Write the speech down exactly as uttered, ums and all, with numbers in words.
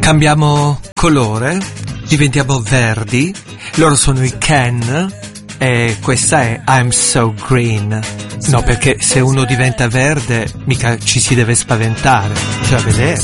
Cambiamo colore, diventiamo verdi, loro sono i Ken e questa è I'm So Green. No, perché se uno diventa verde mica ci si deve spaventare, cioè a vedere.